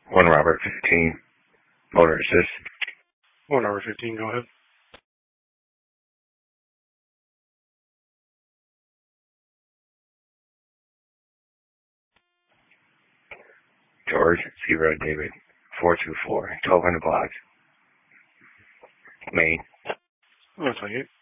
1 Robert 15, motor assist. 1 Robert 15, go ahead. George, Sierra, David, 424, 1200 blocks. Maine. 128.